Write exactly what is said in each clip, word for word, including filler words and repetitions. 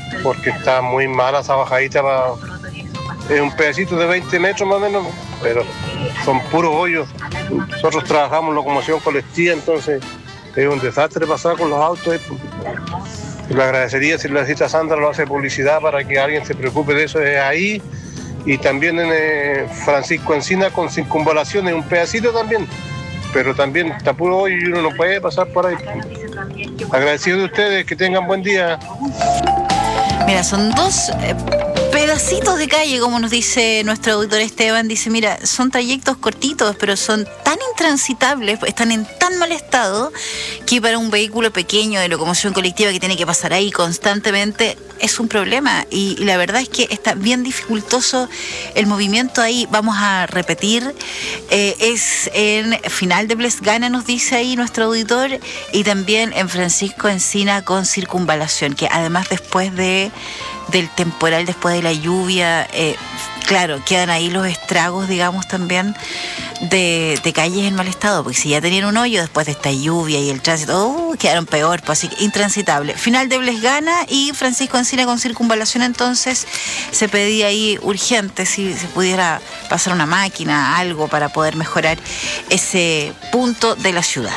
porque está muy mala esa bajadita. Para... es un pedacito de veinte metros más o menos, pero son puros hoyos. Nosotros trabajamos en locomoción colectiva, entonces es un desastre pasar con los autos. Y le agradecería si la cita Sandra lo hace publicidad para que alguien se preocupe de eso, es ahí. Y también en eh, Francisco Encina con circunvalación, es un pedacito también, pero también está puro hoyo y uno no puede pasar por ahí. Agradecido de ustedes, que tengan buen día. Mira, son dos eh, pedacitos de calle, como nos dice nuestro auditor Esteban. Dice, mira, son trayectos cortitos, pero son tan intransitables, están en tan mal estado, que para un vehículo pequeño de locomoción colectiva que tiene que pasar ahí constantemente, es un problema. Y, y la verdad es que está bien dificultoso el movimiento ahí. Vamos a repetir, eh, es en final de Blesgana, nos dice ahí nuestro auditor, y también en Francisco Encina con circunvalación, que además después de del temporal, después de la lluvia, eh, claro, quedan ahí los estragos, digamos, también de, de calles en mal estado, porque si ya tenían un hoyo después de esta lluvia y el tránsito, uh, quedaron peor, pues así que intransitable. Final de Blesgana y Francisco Encina con circunvalación, entonces se pedía ahí urgente si se pudiera pasar una máquina, algo para poder mejorar ese punto de la ciudad.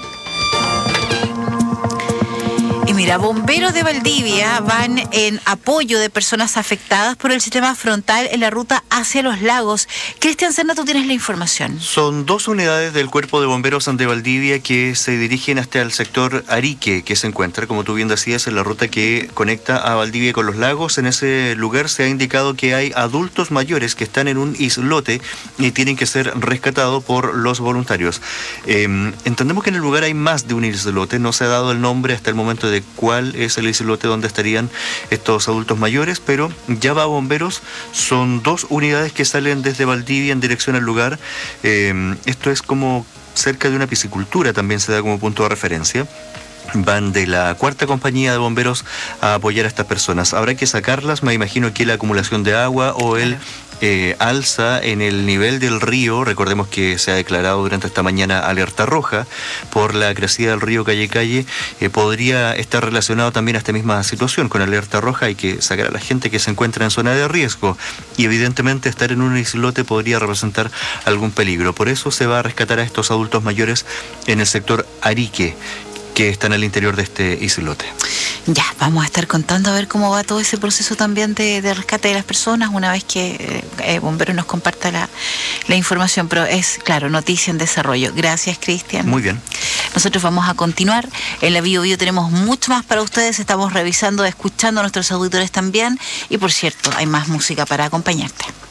Y mira, bomberos de Valdivia van en apoyo de personas afectadas por el sistema frontal en la ruta hacia los lagos. Cristian Serna, tú tienes la información. Son dos unidades del Cuerpo de Bomberos de Valdivia que se dirigen hasta el sector Arique, que se encuentra, como tú bien decías, en la ruta que conecta a Valdivia con los lagos. En ese lugar se ha indicado que hay adultos mayores que están en un islote y tienen que ser rescatados por los voluntarios. Eh, entendemos que en el lugar hay más de un islote, no se ha dado el nombre hasta el momento de cuál es el islote donde estarían estos adultos mayores, pero ya va a bomberos. Son dos unidades que salen desde Valdivia en dirección al lugar. Eh, esto es como cerca de una piscicultura, también se da como punto de referencia. Van de la cuarta compañía de bomberos a apoyar a estas personas. Habrá que sacarlas, me imagino que la acumulación de agua o el eh, alza en el nivel del río. Recordemos que se ha declarado durante esta mañana alerta roja por la crecida del río Calle Calle. Eh, podría estar relacionado también a esta misma situación. Con alerta roja hay que sacar a la gente que se encuentra en zona de riesgo y evidentemente estar en un islote podría representar algún peligro. Por eso se va a rescatar a estos adultos mayores en el sector Arique, que están al interior de este islote. Ya, vamos a estar contando a ver cómo va todo ese proceso también de, de rescate de las personas una vez que eh, Bomberos nos comparta la, la información, pero es, claro, noticia en desarrollo. Gracias, Cristian. Muy bien. Nosotros vamos a continuar. En la Bio Bio tenemos mucho más para ustedes. Estamos revisando, escuchando a nuestros auditores también. Y por cierto, hay más música para acompañarte.